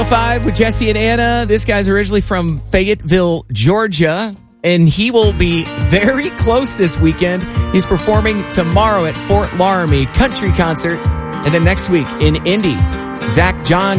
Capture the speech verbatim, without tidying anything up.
Five with Jesse and Anna. This guy's originally from Fayetteville, Georgia, and he will be very close this weekend. He's performing tomorrow at Fort Laramie Country Concert, and then next week in Indy. Zach John